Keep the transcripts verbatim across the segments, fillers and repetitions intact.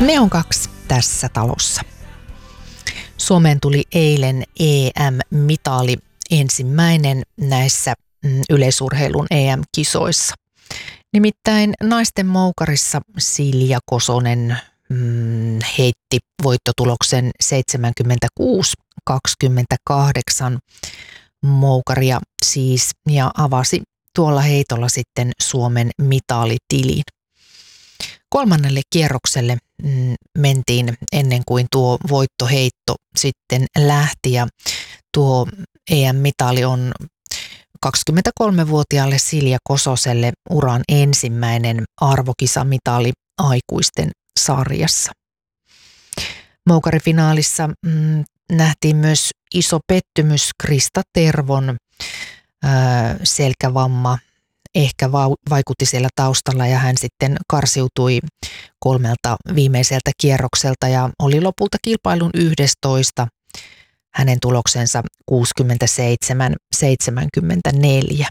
Ne on kaksi tässä talossa. Suomeen tuli eilen E M-mitali, ensimmäinen näissä yleisurheilun E M-kisoissa. Nimittäin naisten moukarissa Silja Kosonen mm, heitti voittotuloksen seitsemänkymmentäkuusi kaksikymmentäkahdeksan moukaria siis ja avasi tuolla heitolla sitten Suomen mitalitilin. Kolmannelle kierrokselle mm, mentiin ennen kuin tuo voittoheitto sitten lähti ja tuo E M-mitali on kaksikymmentäkolmevuotiaalle Silja Kososelle uran ensimmäinen arvokisamitali aikuisten sarjassa. Moukarifinaalissa mm, nähtiin myös iso pettymys. Krista Tervon ää, selkävamma ehkä va- vaikutti siellä taustalla ja hän sitten karsiutui kolmelta viimeiseltä kierrokselta ja oli lopulta kilpailun yhdestoista. Hänen tuloksensa kuusikymmentäseitsemän seitsemänkymmentäneljä.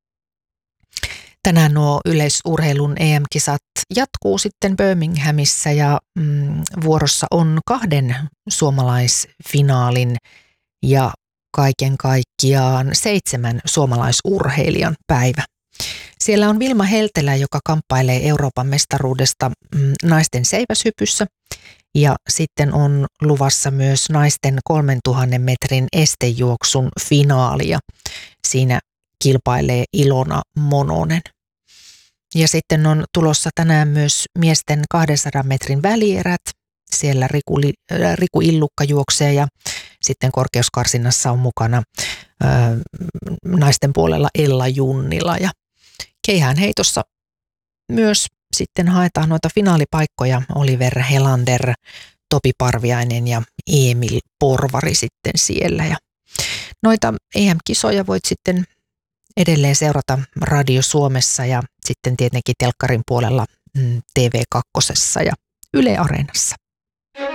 Tänään nuo yleisurheilun E M-kisat jatkuu sitten Birminghamissa ja mm, vuorossa on kahden suomalaisfinaalin ja kaiken kaikkiaan seitsemän suomalaisurheilijan päivä. Siellä on Vilma Heltelä, joka kamppailee Euroopan mestaruudesta mm, naisten seiväshypyssä. Ja sitten on luvassa myös naisten kolmentuhannen metrin estejuoksun finaalia. Siinä kilpailee Ilona Mononen. Ja sitten on tulossa tänään myös miesten kahdensadan metrin välierät. Siellä Riku, Riku Illukka juoksee ja sitten korkeuskarsinnassa on mukana ö, naisten puolella Ella Junnila. Ja keihäänheitossa myös sitten haetaan noita finaalipaikkoja. Oliver Helander, Topi Parviainen ja Emil Porvari sitten siellä. Ja noita E M-kisoja voit sitten edelleen seurata Radio Suomessa ja sitten tietenkin telkkarin puolella T V kaksi ja Yle Areenassa.